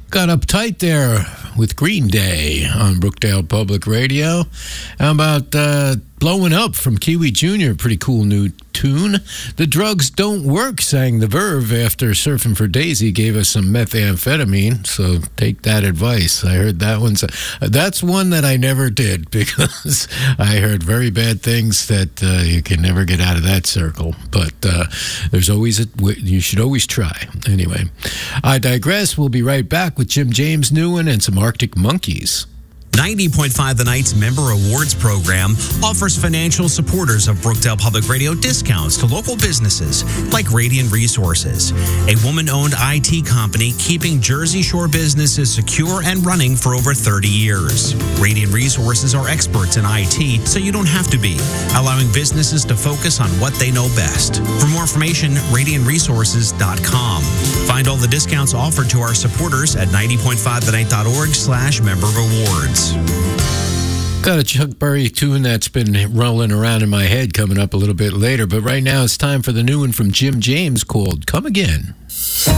Got uptight there with Green Day on Brookdale Public Radio. How about Blowing Up from Kiwi Jr.? Pretty cool new tune. The Drugs Don't Work sang the Verve after Surfing for Daisy gave us some methamphetamine, so take that advice. I heard that one. That's one that I never did because I heard very bad things that you can never get out of that circle. But there's always you should always try. Anyway, I digress. We'll be right back with Jim James' new one and some Arctic Monkeys. 90.5 The Night's Member Awards program offers financial supporters of Brookdale Public Radio discounts to local businesses like Radiant Resources, a woman-owned IT company keeping Jersey Shore businesses secure and running for over 30 years. Radiant Resources are experts in IT, so you don't have to be, allowing businesses to focus on what they know best. For more information, radiantresources.com. Find all the discounts offered to our supporters at 90.5thenight.org/member rewards. Got a Chuck Berry tune that's been rolling around in my head coming up a little bit later, but right now it's time for the new one from Jim James called Come Again.